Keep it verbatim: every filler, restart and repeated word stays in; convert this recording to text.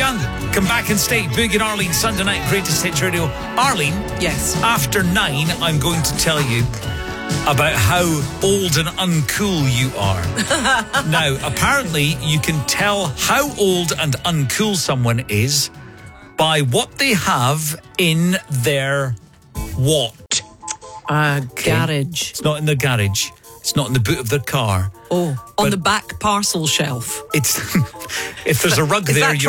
Young, come back and stay. Big and Arlene, Sunday night, Greatest Hits Radio. Arlene? Yes. After nine, I'm going to tell you about how old and uncool you are. Now, apparently, you can tell how old and uncool someone is by what they have in their what? Uh, Okay. garage. It's not in the garage. It's not in the boot of their car. Oh, on But- the back parcel shelf. It's if there's a rug Is there, that you're